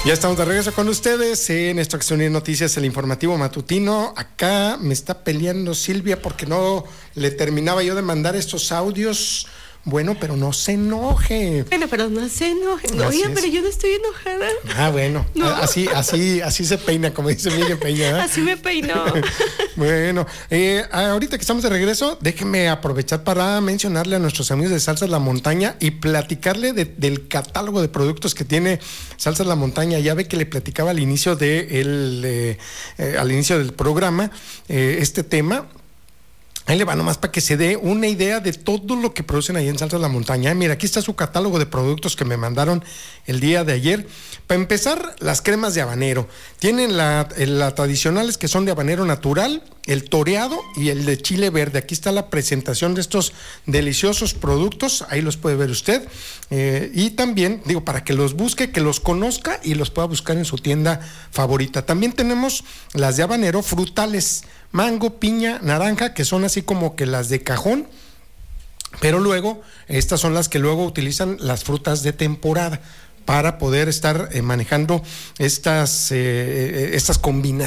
Ya estamos de regreso con ustedes en esta Acción y Noticias, el informativo matutino. Acá me está peleando Silvia porque no le terminaba yo de mandar estos audios. Bueno, pero no se enoje. Bueno, pero no se enoje. No, oye, pero yo no estoy enojada. Ah, bueno. No. Así se peina, como dice Miguel Peña. Así me peinó. Bueno, ahorita que estamos de regreso, déjenme aprovechar para mencionarle a nuestros amigos de Salsas La Montaña y platicarle del catálogo de productos que tiene Salsas La Montaña. Ya ve que le platicaba al inicio al inicio del programa este tema. Ahí le va nomás para que se dé una idea de todo lo que producen ahí en Salsas La Montaña. Mira, aquí está su catálogo de productos que me mandaron el día de ayer. Para empezar, las cremas de habanero. Tienen las tradicionales que son de habanero natural, el toreado y el de chile verde. Aquí está la presentación de estos deliciosos productos. Ahí los puede ver usted. Y también, digo, para que los busque, que los conozca y los pueda buscar en su tienda favorita. También tenemos las de habanero frutales. Mango, piña, naranja, que son así como que las de cajón, pero luego estas son las que luego utilizan las frutas de temporada para poder estar manejando estas combinaciones